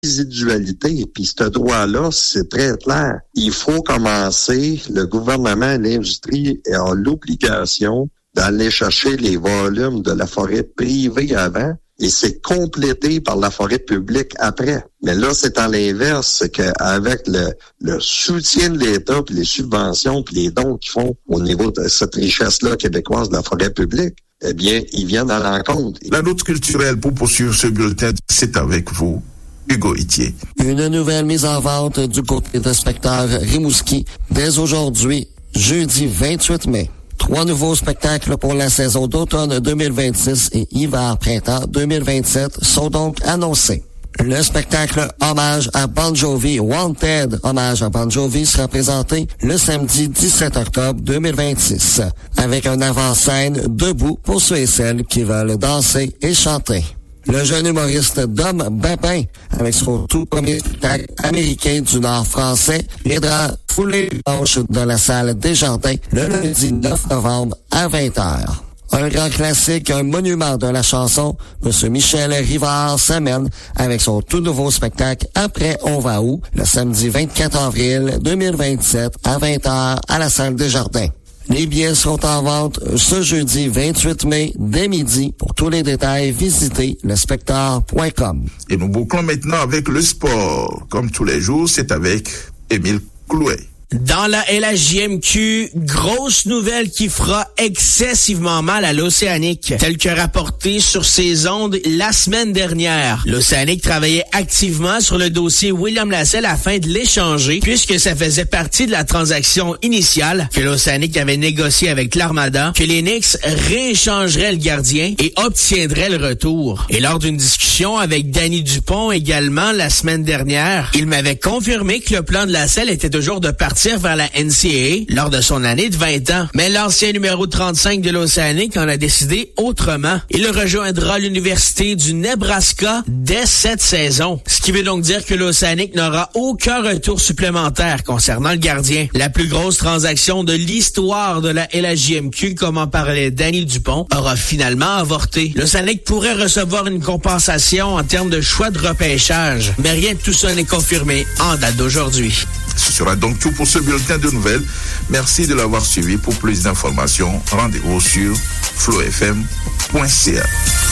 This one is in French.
résidualité. Puis ce droit-là, c'est très clair. Il faut commencer, le gouvernement et l'industrie ont l'obligation d'aller chercher les volumes de la forêt privée avant et c'est complété par la forêt publique après. Mais là, c'est à l'inverse, c'est qu'avec le soutien de l'État, puis les subventions, puis les dons qu'ils font au niveau de cette richesse-là québécoise de la forêt publique, eh bien, ils viennent à l'encontre. La note culturelle pour poursuivre ce bulletin, c'est avec vous, Hugo Itier. Une nouvelle mise en vente du côté de Spectacle Rimouski dès aujourd'hui, jeudi 28 mai. 3 nouveaux spectacles pour la saison d'automne 2026 et hiver-printemps 2027 sont donc annoncés. Le spectacle Hommage à Bon Jovi, Wanted Hommage à Bon Jovi sera présenté le samedi 17 octobre 2026 avec un avant-scène debout pour ceux et celles qui veulent danser et chanter. Le jeune humoriste Dom Babin, avec son tout premier spectacle américain du Nord français, viendra fouler les planches de la salle Desjardins le lundi 9 novembre à 20h. Un grand classique, un monument de la chanson, M. Michel Rivard s'amène avec son tout nouveau spectacle Après on va où, le samedi 24 avril 2027 à 20h à la salle Desjardins. Les billets seront en vente ce jeudi 28 mai dès midi. Pour tous les détails, visitez lespectacle.com. Et nous bouclons maintenant avec le sport. Comme tous les jours, c'est avec Émile Clouet. Dans la LHJMQ, grosse nouvelle qui fera excessivement mal à l'Océanique, tel que rapporté sur ses ondes la semaine dernière. L'Océanique travaillait activement sur le dossier William Lassell afin de l'échanger, puisque ça faisait partie de la transaction initiale que l'Océanique avait négociée avec l'Armada, que les Knicks rééchangeraient le gardien et obtiendraient le retour. Et lors d'une discussion avec Danny Dupont également la semaine dernière, il m'avait confirmé que le plan de Lassell était toujours de partir vers la NCAA lors de son année de 20 ans. Mais l'ancien numéro 35 de l'Océanique en a décidé autrement. Il rejoindra l'Université du Nebraska dès cette saison. Ce qui veut donc dire que l'Océanique n'aura aucun retour supplémentaire concernant le gardien. La plus grosse transaction de l'histoire de la LHJMQ, comme en parlait Danny Dupont, aura finalement avorté. L'Océanique pourrait recevoir une compensation en termes de choix de repêchage. Mais rien de tout ça n'est confirmé en date d'aujourd'hui. Ce sera donc tout pour ce bulletin de nouvelles. Merci de l'avoir suivi. Pour plus d'informations, rendez-vous sur flowfm.ca.